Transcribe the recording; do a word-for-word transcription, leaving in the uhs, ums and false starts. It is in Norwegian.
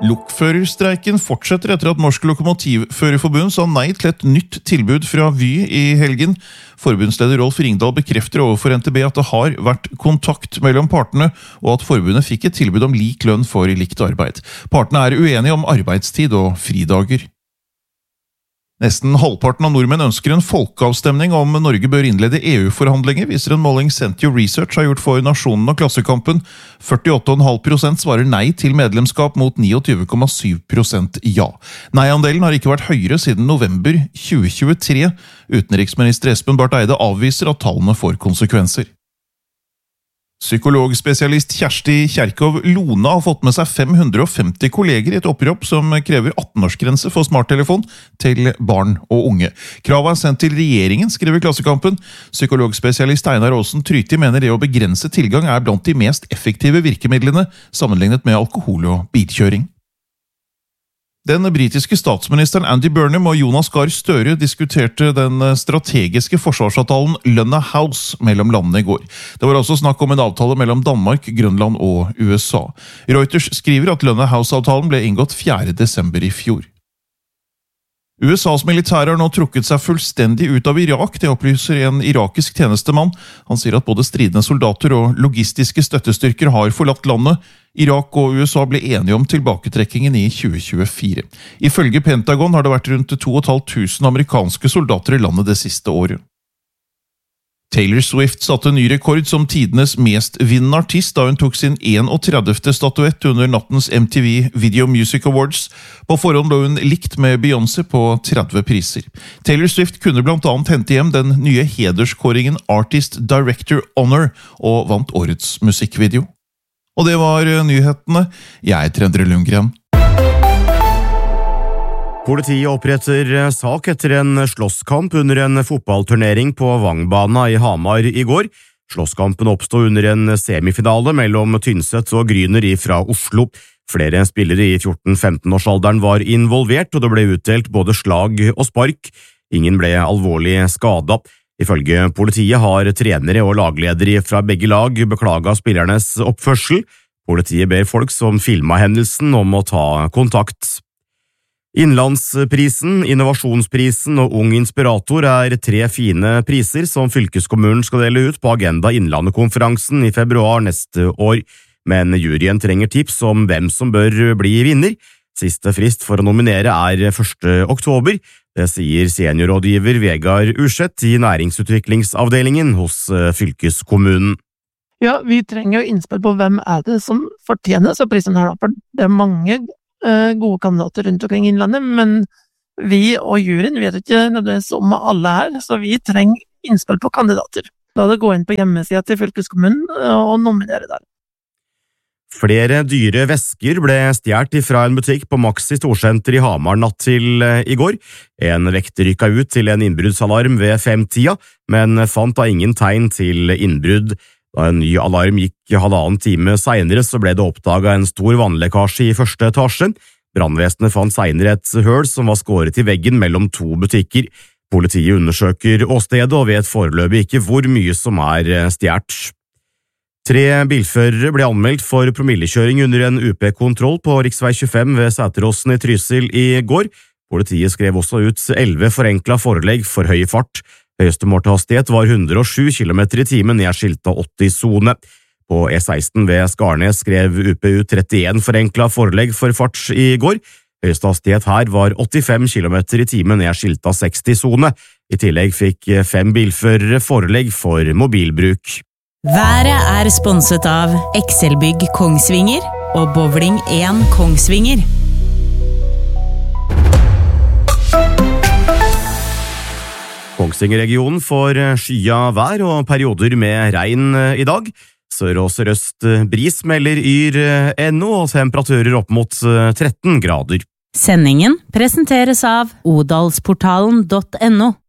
Lokførerstreiken fortsetter etter at Norsk Lokomotivførerforbund sa nei til et nytt tilbud fra Vy i helgen. Forbundsleder Rolf Ringdal bekrefter overfor N T B at det har vært kontakt mellom partene, og at forbundet fikk et tilbud om lik lønn for likt arbeid. Partene er uenige om arbeidstid og fridager. Nesten halvparten av nordmenn ønsker en folkeavstemning om Norge bør innlede E U-forhandlinger, viser en måling Sentio Research har gjort for Nasjonen og Klassekampen. førtiåtte komma fem prosent svarer nei til medlemskap mot tjueni komma syv prosent ja. Nei-andelen har ikke vært høyere siden november tjue tjuetre. Utenriksminister Espen Barth Eide avviser at tallene får konsekvenser. Psykologspesialist Kjersti Kjerkov Lona har fått med seg fem hundre og femti kolleger i et opprop som krever atten-årsgrense for smarttelefon til barn og unge. Kravet er sendt til regjeringen, skriver Klassekampen. Psykologspesialist Einar Aasen Tryti mener det å begrense tilgang er blant de mest effektive virkemidlene sammenlignet med alkohol og bilkjøring. Den britiske statsministeren Andy Burnham og Jonas Gahr Støre diskuterte den strategiske forsvarsavtalen Lønna House mellom landene i går. Det var også snakk om en avtale mellom Danmark, Grønland og U S A. Reuters skriver at Lønna House-avtalen ble inngått fjerde desember i fjor. U S A's militære har nå trukket seg fullstendig ut av Irak, det opplyser en irakisk tjenestemann. Han sier at både stridende soldater og logistiske støttestyrker har forlatt landet. Irak og U S A ble enige om tilbaketrekkingen i tjue tjuefire. Ifølge Pentagon har det vært rundt to og et halvt tusen amerikanske soldater i landet det siste året. Taylor Swift satte ny rekord som tidenes mest vinnende artist da hun tok sin enogtredivte statuett under nattens M T V Video Music Awards. På forhånd lå hun likt med Beyoncé på tretti priser. Taylor Swift kunne blant annet hente hjem den nye hederskåringen Artist Director Honor og vant årets musikkvideo. Og det var nyhetene. Jeg heter Endre Lundgren. Politiet oppretter sak etter en slåsskamp under en fotballturnering på Vangbana i Hamar i går. Slåsskampen oppstod under en semifinale mellom Tynset og Gryner fra Oslo. Flere spillere i fjorten-femten-årsalderen var involvert, og det ble utdelt både slag og spark. Ingen ble alvorlig skadet. Ifølge politiet har trenere og lagledere fra begge lag beklaget spillernes oppførsel. Politiet ber folk som filmet hendelsen om å ta kontakt. Innlandsprisen, Innovasjonsprisen og Ung Inspirator er tre fine priser som fylkeskommunen skal dele ut på Agenda Innlandet-konferansen i februar neste år. Men juryen trenger tips om hvem som bør bli vinner. Siste frist for å nominere er første oktober. Det sier seniorrådgiver Vegard Ursett i næringsutviklingsavdelingen hos fylkeskommunen. Ja, vi trenger jo innspill på hvem er det som fortjener så prisen her, for det er mange uh, gode kandidater rundt omkring i Innlandet, men vi og juryen vet ikke nødvendigvis om alle her, så vi trenger innspill på kandidater. La det gå inn på hjemmesida til fylkeskommunen og nominere der. Flere dyre vesker ble stjert fra en butikk på Maxi Storsenter i Hamar natt til i går. En vekter rykka ut til en innbruddsalarm ved femtida, men fant da ingen tegn til innbrudd. Da en ny alarm gikk halvannen time senere, så ble det oppdaget en stor vannlekkasje i første etasje. Brannvesenet fant senere et høl som var skåret i veggen mellom to butikker. Politiet undersøker åstedet og vet foreløpig ikke hvor mye som er stjert. Tre bilførere ble anmeldt for promillekjøring under en U P-kontroll på riksvei tjuefem ved Sæteråsen i Trysil i går. Politiet skrev også ut elleve forenkla forelegg for høy fart. Høyeste målte hastighet var hundre og sju kilometer i timen i en skilta åtti-sone. På E seksten ved Skarnes skrev U P ut trettien forenkla forelegg for fart i går. Høyeste hastighet her var åttifem kilometer i timen i en skilta seksti-sone. I tillegg fikk fem bilførere forelegg for mobilbruk. Været er sponset av Excelbygg Kongsvinger og Bowling én Kongsvinger. Kongsvinger-regionen får skya vær og perioder med regn i dag. Sør- og sørøst bris melder yr ennå og temperaturer opp mot tretten grader. Sendingen presenteres av odalsportalen punktum no.